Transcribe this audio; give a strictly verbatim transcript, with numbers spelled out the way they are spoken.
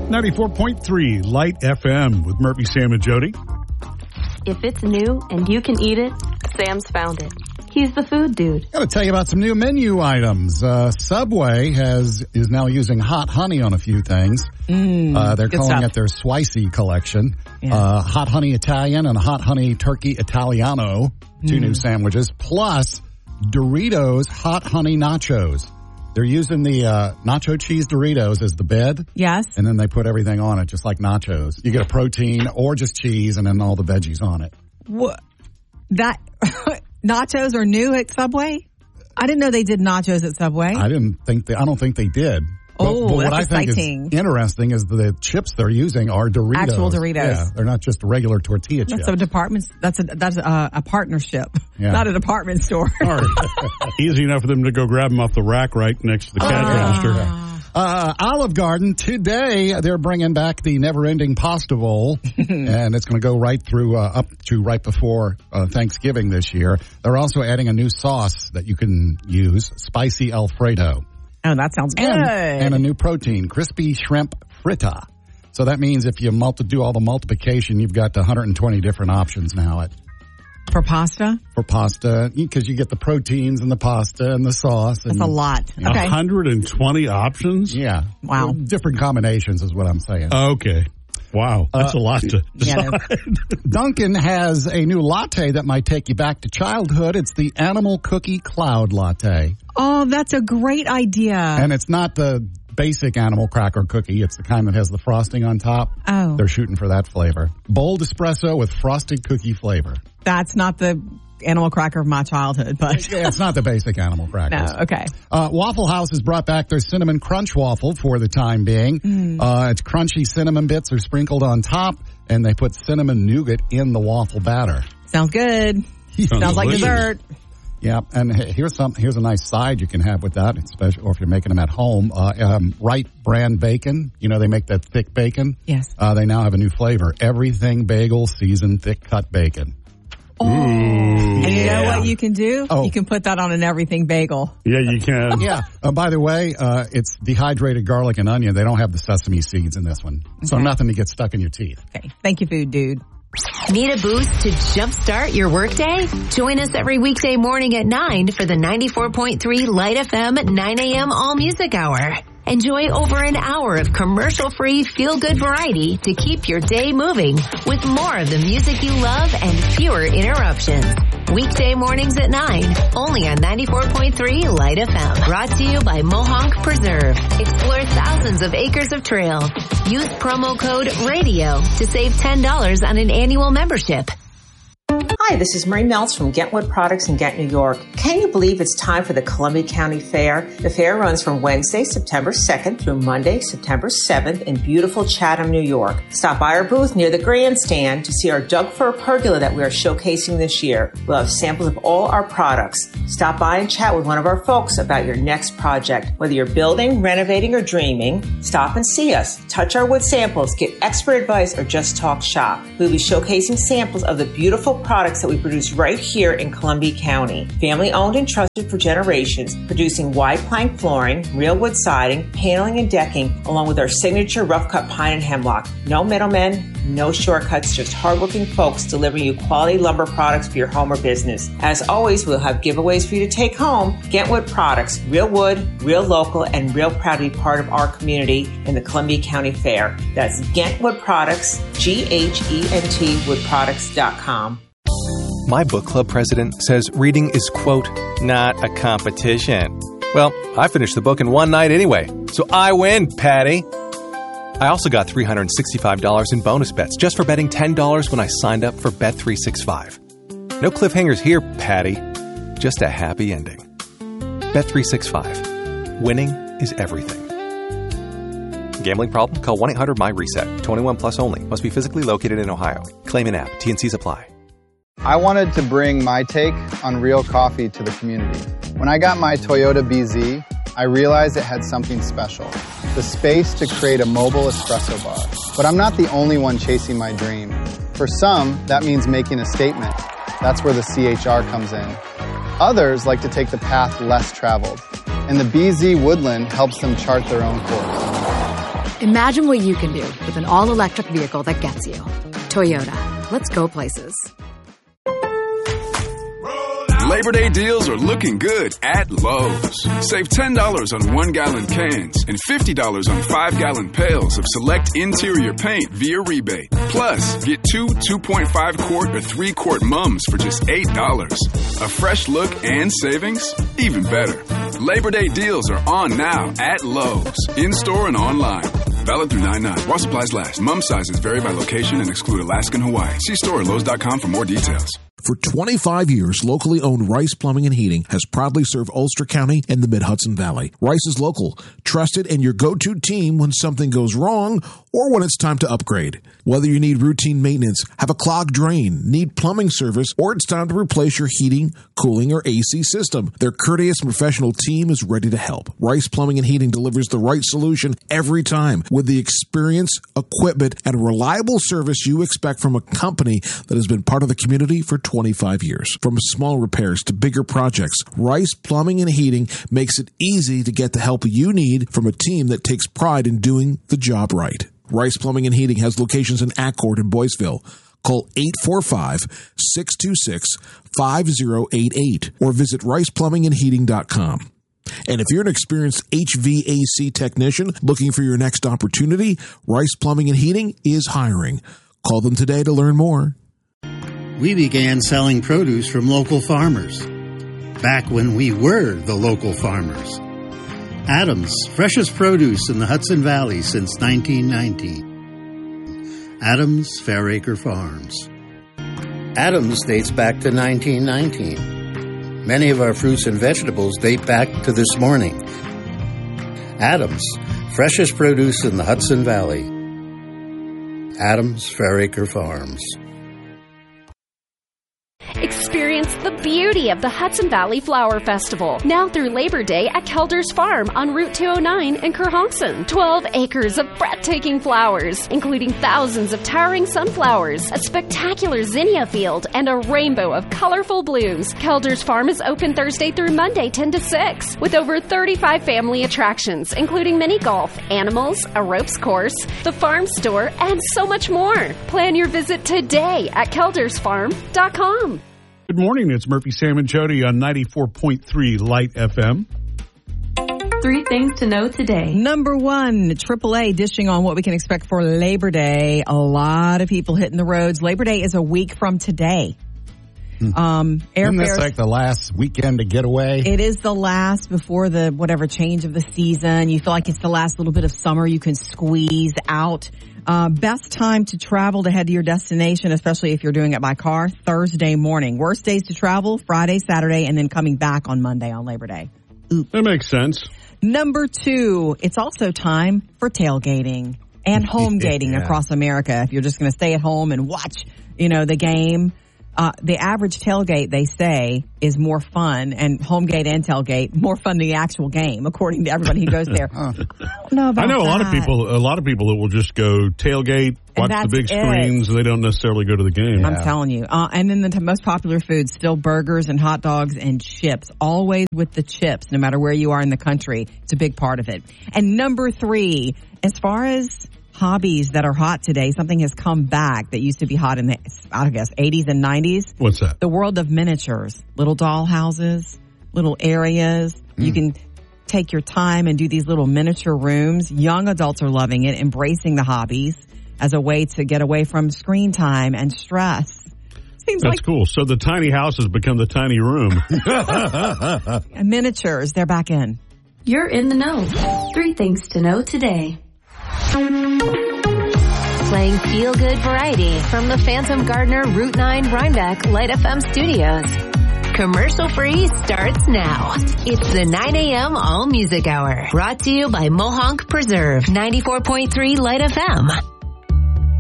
ninety-four point three Light F M with Murphy, Sam, and Jody. If it's new and you can eat it, Sam's found it. He's the food dude. Got to tell you about some new menu items. Uh, Subway has is now using hot honey on a few things. Mm, uh, they're calling stuff. it their Slicey collection. Yeah. Uh, hot honey Italian and hot honey turkey Italiano, two mm. new sandwiches, plus Doritos hot honey nachos. They're using the uh, nacho cheese Doritos as the bed. Yes. And then they put everything on it, just like nachos. You get a protein or just cheese and then all the veggies on it. What? That nachos are new at Subway? I didn't know they did nachos at Subway. I didn't think they, I don't think they did. Oh, but, but what that's I think exciting. is interesting is the chips they're using are Doritos. Actual Doritos. Yeah, they're not just regular tortilla That's chips. a department. That's a that's a, a partnership, Yeah. not a department store. All right. Easy enough for them to go grab them off the rack right next to the cash Ah. register. Uh, Olive Garden, today they're bringing back the never-ending pasta bowl, and it's going to go right through, uh, up to right before uh, Thanksgiving this year. They're also adding a new sauce that you can use, spicy Alfredo. Oh, that sounds good. And, and a new protein, crispy shrimp fritta. So that means if you multi- do all the multiplication, you've got one hundred twenty different options now at For pasta? for pasta, because you get the proteins and the pasta and the sauce. And, That's a lot. Yeah. Okay. one hundred twenty options? Yeah. Wow. Different combinations is what I'm saying. Okay. Wow. That's Uh, a lot to Yeah, decide. Dunkin' has a new latte that might take you back to childhood. It's the Animal Cookie Cloud Latte. Oh, that's a great idea. And it's not the basic animal cracker cookie. It's the kind that has the frosting on top. Oh. They're shooting for that flavor. Bold espresso with frosted cookie flavor. That's not the animal cracker of my childhood, but Yeah, it's not the basic animal crackers. no, okay. Uh, Waffle House has brought back their Cinnamon Crunch Waffle for the time being. Mm. Uh, it's crunchy cinnamon bits are sprinkled on top, and they put cinnamon nougat in the waffle batter. Sounds good. Sounds like delicious. dessert. Yeah, and hey, here's some. Here's a nice side you can have with that, especially or if you're making them at home. Uh, um, Wright brand bacon. You know they make that thick bacon. Yes. Uh, they now have a new flavor: everything bagel seasoned thick cut bacon. Oh. And you know Yeah. what you can do? Oh. You can put that on an everything bagel. Yeah, you can. Yeah. Uh, by the way, uh, it's dehydrated garlic and onion. They don't have the sesame seeds in this one, so Okay. nothing to get stuck in your teeth. Okay. Thank you, food dude. Need a boost to jumpstart your workday? Join us every weekday morning at nine for the ninety-four point three Light F M nine a.m. All Music Hour. Enjoy over an hour of commercial-free feel-good variety to keep your day moving with more of the music you love and fewer interruptions. Weekday mornings at nine, only on ninety-four point three Light F M. Brought to you by Mohonk Preserve. Explore thousands of acres of trail. Use promo code RADIO to save ten dollars on an annual membership. Hi, this is Marie Meltz from Gentwood Products in Ghent, New York. Can you believe it's time for the Columbia County Fair? The fair runs from Wednesday, September second through Monday, September seventh in beautiful Chatham, New York. Stop by our booth near the grandstand to see our Doug Fir pergola that we are showcasing this year. We'll have samples of all our products. Stop by and chat with one of our folks about your next project. Whether you're building, renovating, or dreaming, stop and see us. Touch our wood samples, get expert advice, or just talk shop. We'll be showcasing samples of the beautiful products that we produce right here in Columbia County. Family owned and trusted for generations, producing wide plank flooring, real wood siding, paneling, and decking, along with our signature rough cut pine and hemlock. No middlemen, no shortcuts, just hardworking folks delivering you quality lumber products for your home or business. As always, we'll have giveaways for you to take home. Gentwood Products, real wood, real local, and real proud to be part of our community in the Columbia County Fair. That's Gentwood Products, G H E N T wood products dot com. My book club president says reading is, quote, not a competition. Well, I finished the book in one night anyway, so I win, Patty. I also got three hundred sixty-five dollars in bonus bets just for betting ten dollars when I signed up for Bet three sixty-five. No cliffhangers here, Patty. Just a happy ending. Bet three sixty-five. Winning is everything. Gambling problem? Call one eight hundred my reset. twenty-one plus only. Must be physically located in Ohio. Claim in app. T N Cs apply. I wanted to bring my take on real coffee to the community. When I got my Toyota B Z, I realized it had something special. The space to create a mobile espresso bar. But I'm not the only one chasing my dream. For some, that means making a statement. That's where the C H R comes in. Others like to take the path less traveled. And the B Z Woodland helps them chart their own course. Imagine what you can do with an all-electric vehicle that gets you. Toyota. Let's go places. Labor Day deals are looking good at Lowe's. Save ten dollars on one-gallon cans and fifty dollars on five-gallon pails of select interior paint via rebate. Plus, get two two point five quart or three quart mums for just eight dollars. A fresh look and savings? Even better. Labor Day deals are on now at Lowe's, in-store and online. Valid through nine nine. While supplies last. Mum sizes vary by location and exclude Alaska and Hawaii. See store at Lowe's dot com for more details. For twenty-five years, locally owned Rice Plumbing and Heating has proudly served Ulster County and the Mid-Hudson Valley. Rice is local, trusted, and your go-to team when something goes wrong or when it's time to upgrade. Whether you need routine maintenance, have a clogged drain, need plumbing service, or it's time to replace your heating, cooling, or A C system, their courteous and professional team is ready to help. Rice Plumbing and Heating delivers the right solution every time with the experience, equipment, and reliable service you expect from a company that has been part of the community for twenty-five years. From small repairs to bigger projects, Rice Plumbing and Heating makes it easy to get the help you need from a team that takes pride in doing the job right. Rice Plumbing and Heating has locations in Accord and Boyceville. Call eight four five, six two six, five zero eight eight or visit rice plumbing and heating dot com. And if you're an experienced H V A C technician looking for your next opportunity, Rice Plumbing and Heating is hiring. Call them today to learn more. We began selling produce from local farmers, back when we were the local farmers. Adams, freshest produce in the Hudson Valley since nineteen ninety. Adams Fairacre Farms. Adams dates back to nineteen nineteen. Many of our fruits and vegetables date back to this morning. Adams, freshest produce in the Hudson Valley. Adams Fairacre Farms. Experience the beauty of the Hudson Valley Flower Festival, now through Labor Day at Kelder's Farm on Route two oh nine in Kerhonkson. twelve acres of breathtaking flowers, including thousands of towering sunflowers, a spectacular zinnia field, and a rainbow of colorful blooms. Kelder's Farm is open Thursday through Monday, ten to six, with over thirty-five family attractions, including mini golf, animals, a ropes course, the farm store, and so much more. Plan your visit today at kelders farm dot com. Good morning. It's Murphy, Sam, and Jody on ninety-four point three Light F M. Three things to know today. Number one, triple A dishing on what we can expect for Labor Day. A lot of people hitting the roads. Labor Day is a week from today. Um, Isn't this like the last weekend to get away? It is the last before the whatever change of the season. You feel like it's the last little bit of summer you can squeeze out. Uh, best time to travel to head to your destination, especially if you're doing it by car, Thursday morning. Worst days to travel, Friday, Saturday, and then coming back on Monday on Labor Day. Oop. That makes sense. Number two, it's also time for tailgating and home gating yeah. across America. If you're just going to stay at home and watch, you know, the game. Uh, the average tailgate, they say, is more fun, and home gate and tailgate, more fun than the actual game, according to everybody who goes there. huh. I don't know about I know that. a lot of people, a lot of people that will just go tailgate, watch the big screens, and they don't necessarily go to the game. Yeah. I'm telling you. Uh, and then the t- most popular foods, still burgers and hot dogs and chips, always with the chips, no matter where you are in the country. It's a big part of it. And number three, as far as hobbies that are hot today, something has come back that used to be hot in the, I guess, eighties and nineties. What's that? The world of miniatures. Little doll houses, little areas. Mm. You can take your time and do these little miniature rooms. Young adults are loving it, embracing the hobbies as a way to get away from screen time and stress. Seems That's like cool. So the tiny house has become the tiny room. Miniatures, they're back in. You're in the know. Three things to know today. Playing feel-good variety from the Phantom Gardener Route nine Rhinebeck Light F M studios. Commercial-free starts now. It's the nine a.m. All Music Hour. Brought to you by Mohonk Preserve, ninety-four point three Light F M.